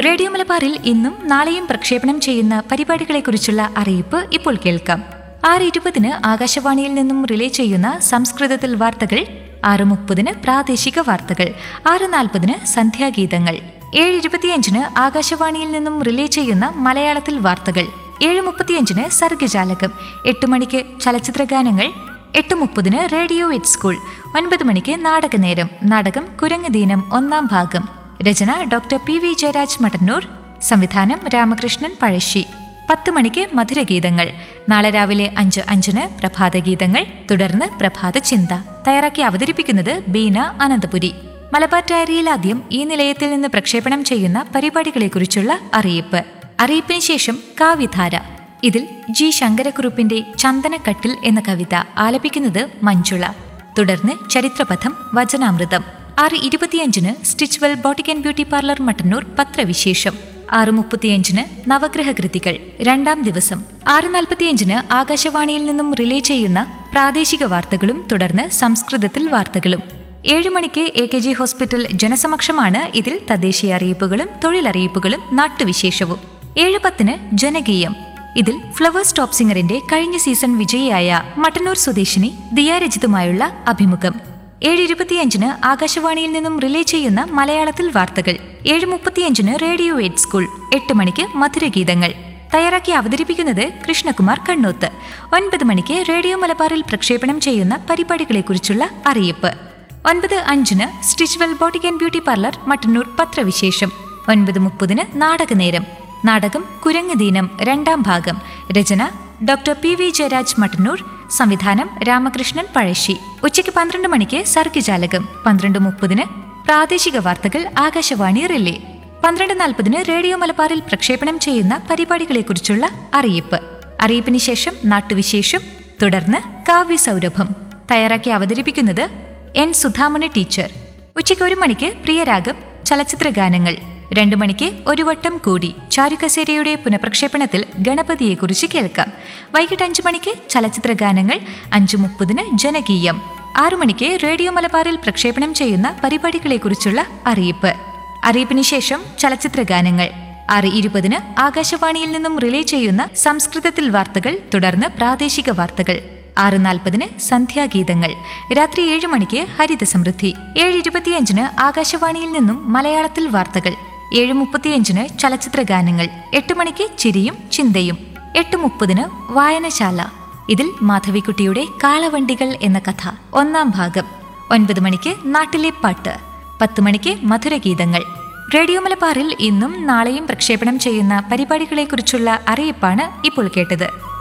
Radio മലബാറിൽ ഇന്നും നാളെയും പ്രക്ഷേപണം ചെയ്യുന്ന പരിപാടികളെക്കുറിച്ചുള്ള അറിയിപ്പ് ഇപ്പോൾ കേൾക്കാം. 6:20 ആകാശവാണിയിൽ നിന്നും റിലേ ചെയ്യുന്ന സംസ്കൃതത്തിൽ വാർത്തകൾ, 6:30 പ്രാദേശിക വാർത്തകൾ, 6:40 സന്ധ്യാഗീതങ്ങൾ, 7:25 ആകാശവാണിയിൽ നിന്നും റിലേ ചെയ്യുന്ന മലയാളത്തിൽ വാർത്തകൾ, 7:35 സർഗജാലകം, 8 മണിക്ക് ചലച്ചിത്രഗാനങ്ങൾ, 8:30 റേഡിയോ എറ്റ് സ്കൂൾ, 9 മണിക്ക് നാടകനേരം. നാടകം കുരങ്ങുദീനം 1-ാം ഭാഗം. രചന ഡോക്ടർ പി.വി. ജയരാജ് മട്ടന്നൂർ. സംവിധാനം രാമകൃഷ്ണൻ പഴശ്ശി. 10 മണിക്ക് മധുരഗീതങ്ങൾ. നാളെ രാവിലെ 5:05 പ്രഭാതഗീതങ്ങൾ, തുടർന്ന് പ്രഭാത ചിന്ത. തയ്യാറാക്കി അവതരിപ്പിക്കുന്നത് ബീന അനന്തപുരി. മലബാർ ഡയറിയിൽ ആദ്യം ഈ നിലയത്തിൽ നിന്ന് പ്രക്ഷേപണം ചെയ്യുന്ന പരിപാടികളെക്കുറിച്ചുള്ള അറിയിപ്പ്. അറിയിപ്പിന് ശേഷം കാവ്യധാര. ഇതിൽ ജി ശങ്കരക്കുറുപ്പിന്റെ ചന്ദനക്കട്ടിൽ എന്ന കവിത ആലപിക്കുന്നത് മഞ്ജുള. തുടർന്ന് ചരിത്രപഥം, വചനാമൃതം. 6:25 Stitchwell boutique and beauty parlour Mattannur പത്രവിശേഷം. 6:35 നവഗ്രഹ കൃതികൾ 2-ാം ദിവസം. 6:45 ആകാശവാണിയിൽ നിന്നും റിലേ ചെയ്യുന്ന പ്രാദേശിക വാർത്തകളും തുടർന്ന് സംസ്കൃതത്തിൽ വാർത്തകളും. 7 മണിക്ക് AKG ഹോസ്പിറ്റൽ ജനസമക്ഷമാണ്. ഇതിൽ തദ്ദേശീയ അറിയിപ്പുകളും തൊഴിലറിയിപ്പുകളും നാട്ടുവിശേഷവും. 7:10 ജനകീയം. ഇതിൽ ഫ്ലവേഴ്സ് ടോപ്പ് സിംഗറിന്റെ കഴിഞ്ഞ സീസൺ വിജയിയായ മട്ടന്നൂർ സ്വദേശിനി ദിയാരജിതുമായുള്ള അഭിമുഖം. 7:25 ആകാശവാണിയിൽ നിന്നും റിലേ ചെയ്യുന്ന മലയാളത്തിൽ വാർത്തകൾ. 7:35 റേഡിയോ എറ്റ് സ്കൂൾ. 8 മണിക്ക് മധുരഗീതങ്ങൾ. തയ്യാറാക്കി അവതരിപ്പിക്കുന്നത് കൃഷ്ണകുമാർ കണ്ണൂത്ത്. 9 മണിക്ക് റേഡിയോ മലബാറിൽ പ്രക്ഷേപണം ചെയ്യുന്ന പരിപാടികളെക്കുറിച്ചുള്ള അറിയിപ്പ്. 9:05 Stitchwell boutique and beauty parlour Mattannur പത്രവിശേഷം. 9:30 നാടകനേരം. നാടകം കുരങ്ങുദീനം 2-ാം ഭാഗം. രചന ഡോക്ടർ പി.വി. ജയരാജ് മട്ടന്നൂർ. സംവിധാനം രാമകൃഷ്ണൻ പഴശ്ശി. ഉച്ചയ്ക്ക് 12 മണിക്ക് സർഗജാലകം. 12:30 പ്രാദേശിക വാർത്തകൾ ആകാശവാണി റിലേ. 12:40 റേഡിയോ മലബാറിൽ പ്രക്ഷേപണം ചെയ്യുന്ന പരിപാടികളെക്കുറിച്ചുള്ള അറിയിപ്പ്. അറിയിപ്പിന് ശേഷം നാട്ടുവിശേഷം, തുടർന്ന് കാവ്യസൗരഭം. തയ്യാറാക്കി അവതരിപ്പിക്കുന്നത് എൻ സുധാമണി ടീച്ചർ. ഉച്ചയ്ക്ക് 1 മണിക്ക് പ്രിയരാഗം ചലച്ചിത്രഗാനങ്ങൾ. 2 മണിക്ക് ഒരു വട്ടം കൂടി ചാരുകസേരയുടെ പുനഃപ്രക്ഷേപണത്തിൽ ഗണപതിയെക്കുറിച്ച് കേൾക്കാം. വൈകിട്ട് 5 മണിക്ക് ചലച്ചിത്രഗാനങ്ങൾ. 5:30 ജനകീയം. 6 മണിക്ക് റേഡിയോ മലബാറിൽ പ്രക്ഷേപണം ചെയ്യുന്ന പരിപാടികളെക്കുറിച്ചുള്ള അറിയിപ്പ്. അറിയിപ്പിന് ശേഷം ചലച്ചിത്രഗാനങ്ങൾ. 6:20 ആകാശവാണിയിൽ നിന്നും റിലേ ചെയ്യുന്ന സംസ്കൃതത്തിൽ വാർത്തകൾ, തുടർന്ന് പ്രാദേശിക വാർത്തകൾ. 6:40 സന്ധ്യാഗീതങ്ങൾ. രാത്രി 7 മണിക്ക് ഹരിത സമൃദ്ധി. 7:25 ആകാശവാണിയിൽ നിന്നും മലയാളത്തിൽ വാർത്തകൾ. 7:35 ചലച്ചിത്രഗാനങ്ങൾ. 8 മണിക്ക് ചിരിയും ചിന്തയും. 8:30 വായനശാല. ഇതിൽ മാധവിക്കുട്ടിയുടെ കാളവണ്ടികൾ എന്ന കഥ 1-ാം ഭാഗം. 9 മണിക്ക് നാട്ടിലെ പാട്ട്. 10 മണിക്ക് മധുരഗീതങ്ങൾ. റേഡിയോ മലബാറിൽ ഇന്നും നാളെയും പ്രക്ഷേപണം ചെയ്യുന്ന പരിപാടികളെക്കുറിച്ചുള്ള അറിയിപ്പാണ് ഇപ്പോൾ കേട്ടത്.